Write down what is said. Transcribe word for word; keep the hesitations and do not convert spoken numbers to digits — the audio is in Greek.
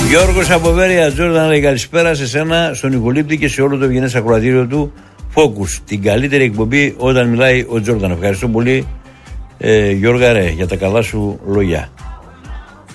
Γιώργος από Βέρεια, Τζόρνταν, λέει καλησπέρα σε σένα, στον Νικολίπτη και σε όλο το ευγενές ακροατήριο του Focus. Την καλύτερη εκπομπή όταν μιλάει ο Τζόρνταν. Ευχαριστώ πολύ, ε, Γιώργα, ρε, για τα καλά σου λόγια.